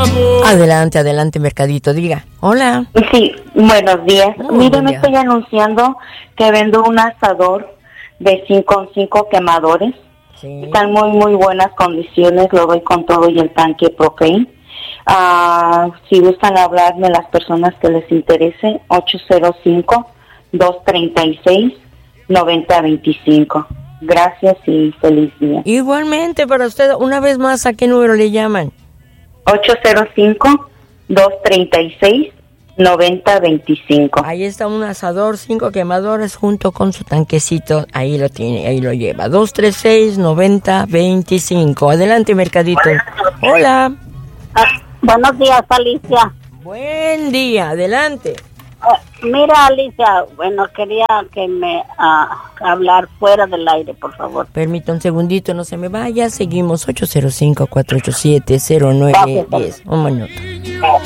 Adelante, adelante, Mercadito, diga. Hola. Sí, buenos días. Mire, me día. estoy anunciando que vendo un asador de 5 quemadores. Sí. Están muy buenas condiciones, lo doy con todo y el tanque propane. Si gustan hablarme las personas que les interese, 805-236-9025. Gracias y feliz día. Igualmente para usted, una vez más, ¿a qué número le llaman? 805-236-9025. Ahí está un asador, 5 quemadores junto con su tanquecito. Ahí lo tiene, ahí lo lleva. 236-9025. Adelante, Mercadito. Hola. Buenos días, Alicia. Buen día, adelante. Mira, Alicia, bueno, quería que me hablar fuera del aire, por favor. Permita un segundito, no se me vaya. Seguimos 805-487-0910. Un minuto.